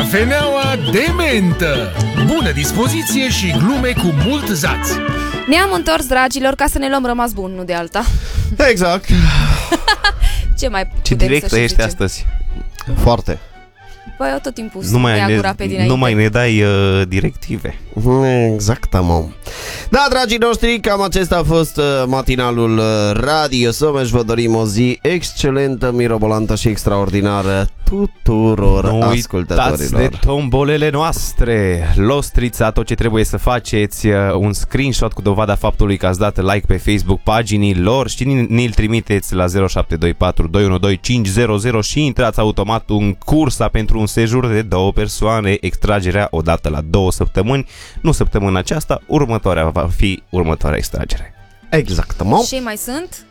Cafeneaua de mentă. Bună dispoziție și glume cu mult zaț. Ne-am întors, dragilor, ca să ne luăm rămas bun, nu de alta. Exact. Ce mai Ce putem directă să și ești zicem? astăzi. Foarte. Băi, eu tot timpul Nu mai ne dai directive. Exact, mă. Da, dragii noștri, cam acesta a fost matinalul Radio Someș. Vă dorim o zi excelentă, mirobolantă și extraordinară tuturor ascultătorilor. Uitați de tombolele noastre. Lostrița, tot ce trebuie să faceți, un screenshot cu dovada faptului că ați dat like pe Facebook paginii lor și ni-l trimiteți la 0724 212 500 și intrați automat în cursa pentru un sejur de 2 persoane, extragerea odată la 2 săptămâni. Nu săptămâna aceasta, următoarea va fi următoarea extragere. Exact, mă. Și mai sunt?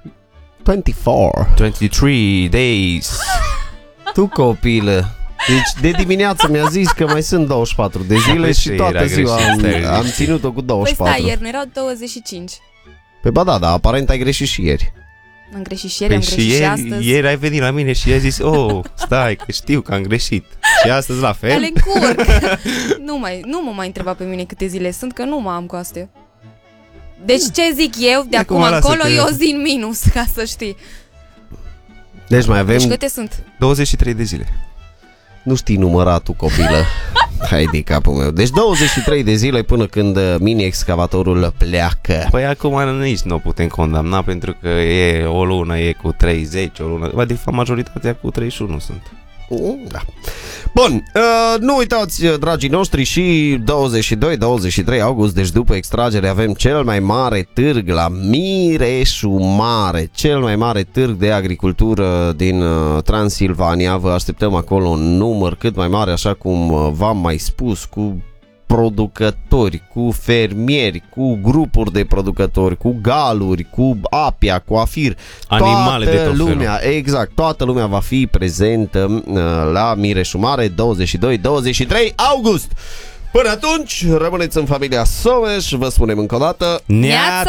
23 days. Tu, copilă. Deci de dimineață mi-a zis că mai sunt 24 de zile și toată ziua am ținut-o cu 24. Păi stai, ieri nu erau 25. Păi ba da, aparent ai greșit și ieri. Am greșit și ieri, am greșit și astăzi. Ieri ai venit la mine și ai zis, stai, că știu că am greșit. Și astăzi la fel. Ale încurc. Nu mă mai întreba pe mine câte zile sunt, că nu mă am cu astea. Deci ce zic eu, de acum încolo e o zi în minus, ca să știi. Deci mai avem... Deci câte sunt? 23 de zile. Nu știi număra tu, copilă. Hai de capul meu. Deci 23 de zile până când mini-excavatorul pleacă. Păi acum nici nu o putem condamna, pentru că o lună e cu 30, o lună... De fapt, majoritatea cu 31 sunt. Da. Bun, nu uitați, dragii noștri, și 22-23 august, deci după extragere, avem cel mai mare târg la Mireșu Mare, cel mai mare târg de agricultură din Transilvania. Vă așteptăm acolo un număr cât mai mare, așa cum v-am mai spus, cu producători, cu fermieri, cu grupuri de producători, cu galuri, cu apia, cu afir, animale de tot lumea, felul. Exact, toată lumea va fi prezentă la Mireșu Mare 22-23 august. Până atunci, rămâneți în familia Someș, vă spunem încă o dată Neața!